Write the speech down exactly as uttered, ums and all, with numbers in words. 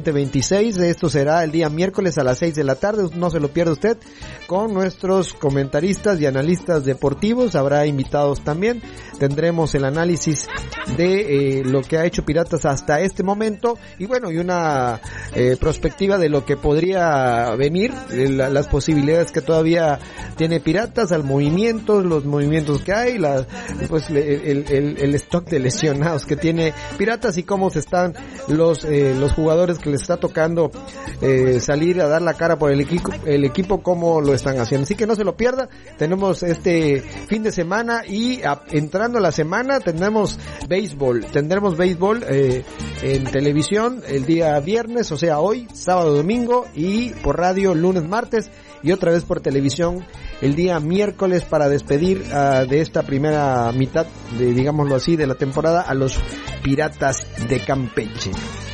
veinte veintiséis. Esto será el día miércoles a las seis de la tarde, no se lo pierda usted, con nuestros comentaristas y analistas deportivos. Habrá invitados también. Tendremos el análisis de eh, lo que ha hecho Piratas hasta este momento y bueno, y una eh, perspectiva de lo que podría venir, eh, la, las posibilidades que todavía tiene Piratas, al movimiento, los movimientos que hay, la, pues el, el, el stock de lesionados que tiene Piratas y cómo se están los eh, los jugadores que les está tocando eh, salir a dar la cara por el equipo, el equipo cómo lo están haciendo. Así que no se lo pierda. Tenemos este fin de semana y a, entrando a la semana tendremos béisbol, tendremos béisbol eh, en televisión el día viernes, o sea hoy, sábado, domingo, y por radio lunes, martes, y otra vez por televisión el día miércoles para despedir uh, de esta primera mitad, de, digámoslo así, de la temporada a los Piratas de Campeche.